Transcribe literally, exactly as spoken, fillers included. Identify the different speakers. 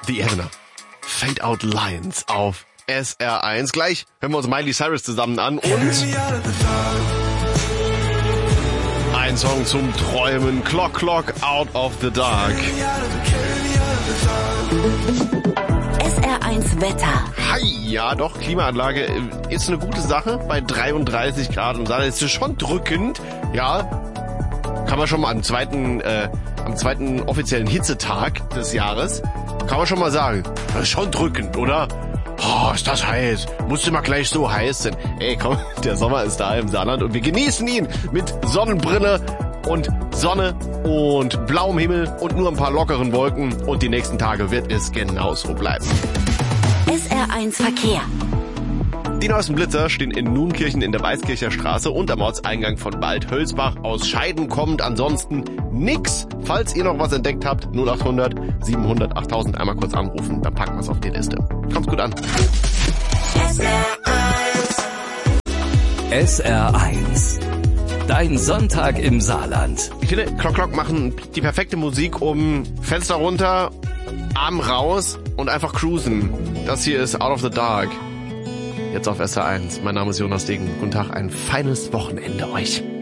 Speaker 1: The Evener. Fade Out Lines auf S R eins. Gleich hören wir uns Miley Cyrus zusammen an und ein Song zum Träumen. Clock Clock Out of the Dark.
Speaker 2: S R eins Wetter.
Speaker 1: Hi, ja doch, Klimaanlage ist eine gute Sache. Bei dreiunddreißig Grad und da ist es schon drückend. Ja, kann man schon mal am zweiten, äh, am zweiten offiziellen Hitzetag des Jahres, kann man schon mal sagen, das ist schon drückend, oder? Oh, ist das heiß. Muss immer gleich so heiß sein. Ey, komm, der Sommer ist da im Saarland und wir genießen ihn mit Sonnenbrille und Sonne und blauem Himmel und nur ein paar lockeren Wolken und die nächsten Tage wird es genauso bleiben.
Speaker 2: S R eins Verkehr.
Speaker 1: Die neuesten Blitzer stehen in Nunkirchen in der Weißkircher Straße und am Ortseingang von Waldhölzbach. Aus Scheiden kommt ansonsten nix. Falls ihr noch was entdeckt habt, null acht hundert siebenhundert achttausend einmal kurz anrufen, dann packen wir es auf die Liste. Kommt's gut an.
Speaker 2: S R eins.
Speaker 3: S R eins. Dein Sonntag im Saarland.
Speaker 1: Ich finde, Clock Clock machen die perfekte Musik, um Fenster runter, Arm raus und einfach cruisen. Das hier ist Out of the Dark. Jetzt auf S R eins. Mein Name ist Jonas Degen. Guten Tag, ein feines Wochenende euch.